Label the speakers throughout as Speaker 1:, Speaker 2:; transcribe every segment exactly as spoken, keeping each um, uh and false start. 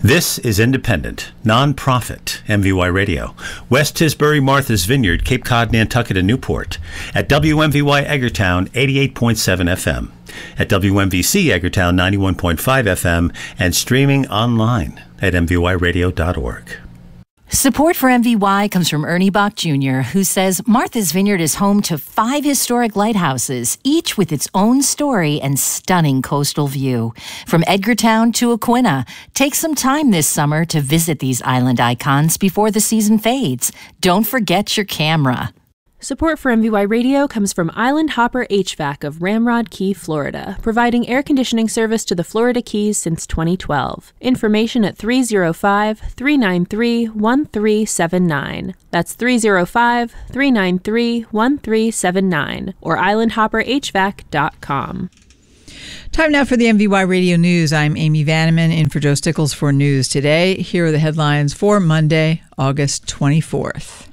Speaker 1: This is independent, non-profit M V Y Radio. West Tisbury, Martha's Vineyard, Cape Cod, Nantucket, and Newport. At W M V Y Edgartown, eighty-eight point seven F M. At W M V C Edgartown, ninety-one point five F M. And streaming online at m v y radio dot org.
Speaker 2: Support for M V Y comes from Ernie Bach Junior, who says Martha's Vineyard is home to five historic lighthouses, each with its own story and stunning coastal view. From Edgartown to Aquina, take some time this summer to visit these island icons before the season fades. Don't forget your camera.
Speaker 3: Support for M V Y Radio comes from Island Hopper H V A C of Ramrod Key, Florida, providing air conditioning service to the Florida Keys since twenty twelve. Information at three oh five, three nine three, one three seven nine. That's three oh five, three nine three, one three seven nine or island hopper h v a c dot com.
Speaker 4: Time now for the M V Y Radio News. I'm Amy Vanneman in for Joe Stickles for News Today. Here are the headlines for Monday, August twenty-fourth.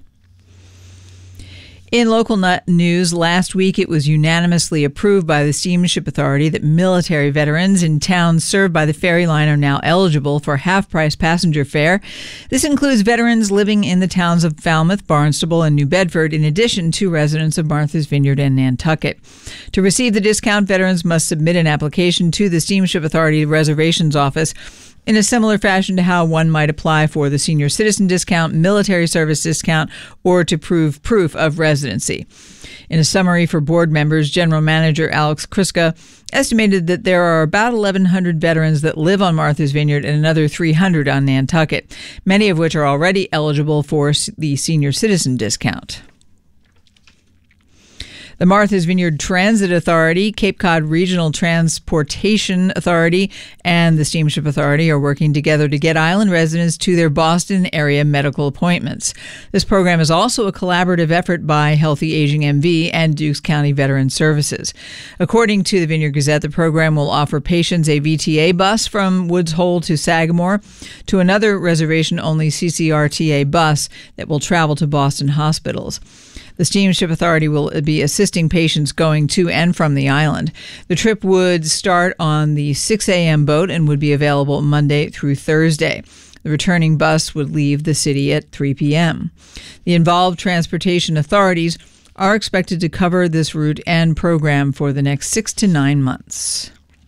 Speaker 4: In local news, last week it was unanimously approved by the Steamship Authority that military veterans in towns served by the ferry line are now eligible for half-price passenger fare. This includes veterans living in the towns of Falmouth, Barnstable, and New Bedford, in addition to residents of Martha's Vineyard and Nantucket. To receive the discount, veterans must submit an application to the Steamship Authority Reservations Office in a similar fashion to how one might apply for the senior citizen discount, military service discount, or to prove proof of residency. In a summary for board members, General Manager Alex Kriska estimated that there are about eleven hundred veterans that live on Martha's Vineyard and another three hundred on Nantucket, many of which are already eligible for the senior citizen discount. The Martha's Vineyard Transit Authority, Cape Cod Regional Transportation Authority, and the Steamship Authority are working together to get island residents to their Boston area medical appointments. This program is also a collaborative effort by Healthy Aging M V and Dukes County Veteran Services. According to the Vineyard Gazette, the program will offer patients a V T A bus from Woods Hole to Sagamore, to another reservation-only C C R T A bus that will travel to Boston hospitals. The Steamship Authority will be assisting patients going to and from the island. The trip would start on the six a.m. boat and would be available Monday through Thursday. The returning bus would leave the city at three p.m. The involved transportation authorities are expected to cover this route and program for the next six to nine months.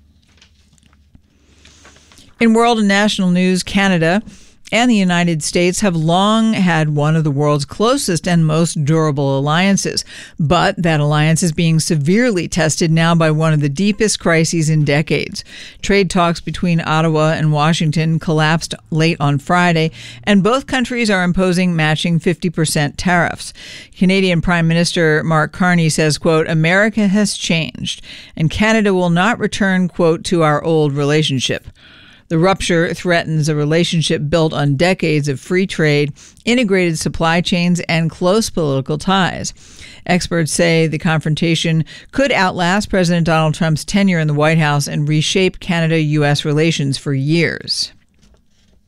Speaker 4: In world and national news, Canada and the United States have long had one of the world's closest and most durable alliances. But that alliance is being severely tested now by one of the deepest crises in decades. Trade talks between Ottawa and Washington collapsed late on Friday, and both countries are imposing matching fifty percent tariffs. Canadian Prime Minister Mark Carney says, quote, "America has changed, and Canada will not return, quote, to our old relationship." The rupture threatens a relationship built on decades of free trade, integrated supply chains, and close political ties. Experts say the confrontation could outlast President Donald Trump's tenure in the White House and reshape Canada-U S relations for years.